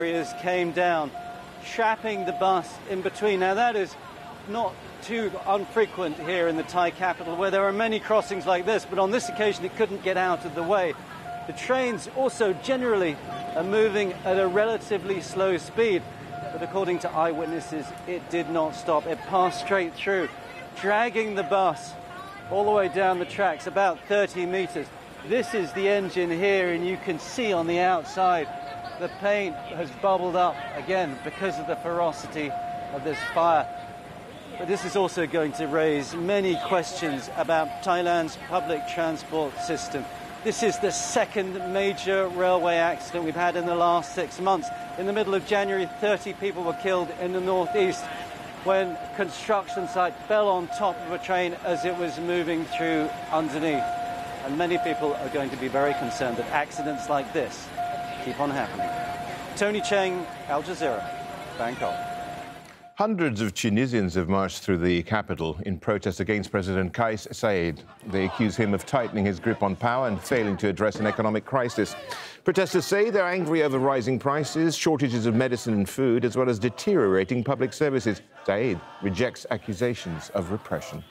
Came down, trapping the bus in between. Now that is not too unfrequent here in the Thai capital, where there are many crossings like this, but on this occasion it couldn't get out of the way. The trains also generally are moving at a relatively slow speed, but according to eyewitnesses, it did not stop. It passed straight through, dragging the bus all the way down the tracks, about 30 meters. This is the engine here, and you can see on the outside the paint has bubbled up again because of the ferocity of this fire. But this is also going to raise many questions about Thailand's public transport system. This is the second major railway accident we've had in the last 6 months. In the middle of January, 30 people were killed in the northeast when a construction site fell on top of a train as it was moving through underneath. And many people are going to be very concerned that accidents like this keep on happening. Tony Cheng, Al Jazeera, Bangkok. Hundreds of Tunisians have marched through the capital in protest against President Kais Saied. They accuse him of tightening his grip on power and failing to address an economic crisis. Protesters say they're angry over rising prices, shortages of medicine and food, as well as deteriorating public services. Saied rejects accusations of repression.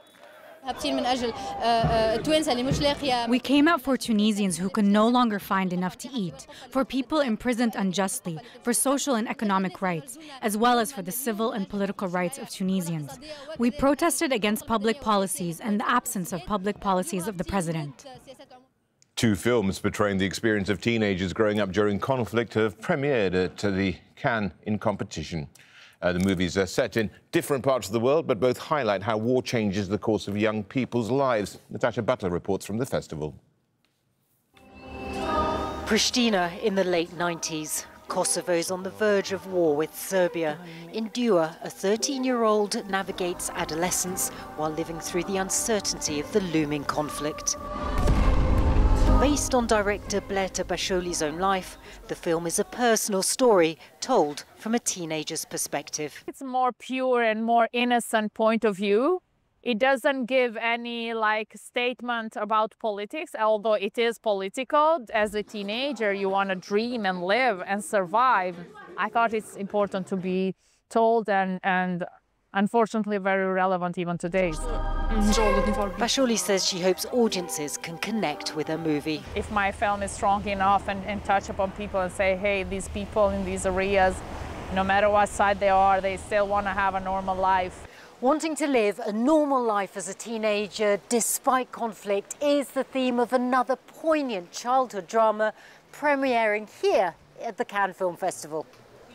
We came out for Tunisians who could no longer find enough to eat, for people imprisoned unjustly, for social and economic rights, as well as for the civil and political rights of Tunisians. We protested against public policies and the absence of public policies of the president. 2 films portraying the experience of teenagers growing up during conflict have premiered at the Cannes in competition. The movies are set in different parts of the world, but both highlight how war changes the course of young people's lives. Natasha Butler reports from the festival. Pristina in the late 90s. Kosovo's on the verge of war with Serbia. In Dua, a 13-year-old navigates adolescence while living through the uncertainty of the looming conflict. Based on director Bleta Basholi's own life, the film is a personal story told from a teenager's perspective. It's more pure and more innocent point of view. It doesn't give any statement about politics, although it is political. As a teenager, you want to dream and live and survive. I thought it's important to be told and unfortunately very relevant even today. Basholi says she hopes audiences can connect with her movie. If my film is strong enough and touch upon people and say, hey, these people in these areas, no matter what side they are, they still want to have a normal life. Wanting to live a normal life as a teenager despite conflict is the theme of another poignant childhood drama premiering here at the Cannes Film Festival.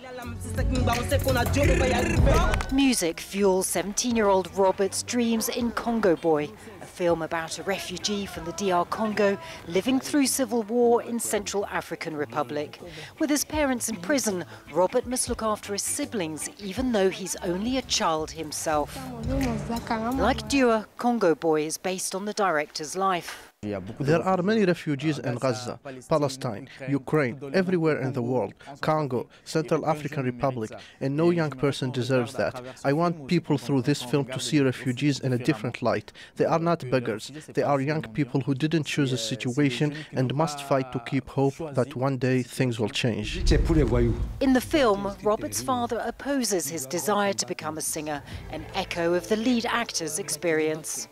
Music fuels 17-year-old Robert's dreams in Congo Boy, a film about a refugee from the DR Congo living through civil war in Central African Republic. With his parents in prison, Robert must look after his siblings, even though he's only a child himself. Like Dua, Congo Boy is based on the director's life. There are many refugees in Gaza, Palestine, Ukraine, everywhere in the world, Congo, Central African Republic, and no young person deserves that. I want people through this film to see refugees in a different light. They are not beggars. They are young people who didn't choose a situation and must fight to keep hope that one day things will change. In the film, Robert's father opposes his desire to become a singer, an echo of the lead actor's experience.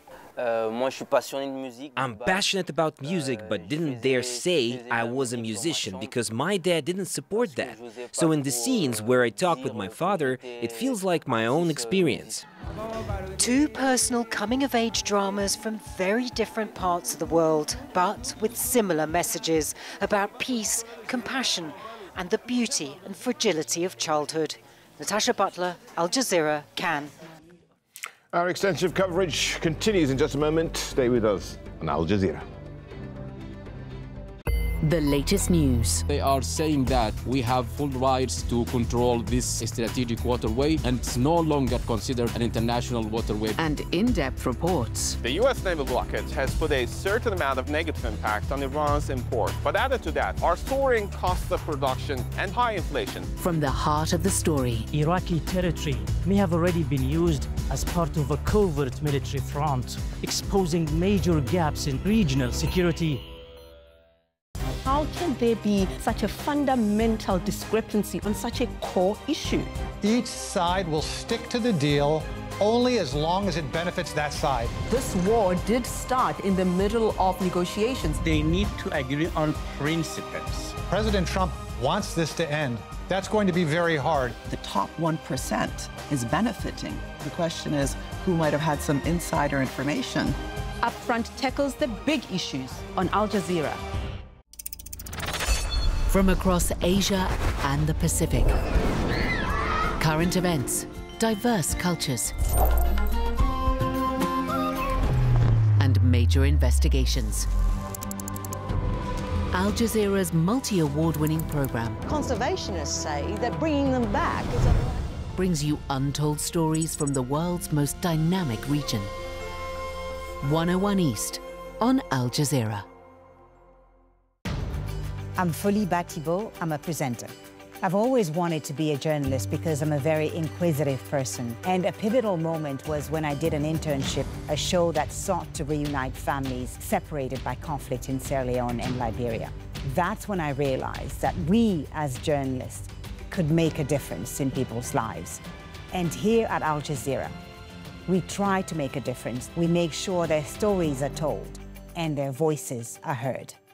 I'm passionate about music, but didn't dare say I was a musician because my dad didn't support that. So in the scenes where I talk with my father, it feels like my own experience. 2 personal coming-of-age dramas from very different parts of the world, but with similar messages about peace, compassion, and the beauty and fragility of childhood. Natasha Butler, Al Jazeera, Cannes. Our extensive coverage continues in just a moment. Stay with us on Al Jazeera. The latest news. They are saying that we have full rights to control this strategic waterway and it's no longer considered an international waterway. And in-depth reports. The U.S. naval blockade has put a certain amount of negative impact on Iran's import. But added to that are soaring costs of production and high inflation. From the heart of the story. Iraqi territory may have already been used as part of a covert military front, exposing major gaps in regional security. How can there be such a fundamental discrepancy on such a core issue? Each side will stick to the deal only as long as it benefits that side. This war did start in the middle of negotiations. They need to agree on principles. President Trump wants this to end. That's going to be very hard. The top 1% is benefiting. The question is, who might have had some insider information? Upfront tackles the big issues on Al Jazeera. From across Asia and the Pacific. Current events, diverse cultures, and major investigations. Al Jazeera's multi-award-winning program Conservationists say that bringing them back brings you untold stories from the world's most dynamic region. 101 East on Al Jazeera. I'm Folie Batibo. I'm a presenter. I've always wanted to be a journalist because I'm a very inquisitive person. And a pivotal moment was when I did an internship, a show that sought to reunite families separated by conflict in Sierra Leone and Liberia. That's when I realized that we as journalists could make a difference in people's lives. And here at Al Jazeera, we try to make a difference. We make sure their stories are told and their voices are heard.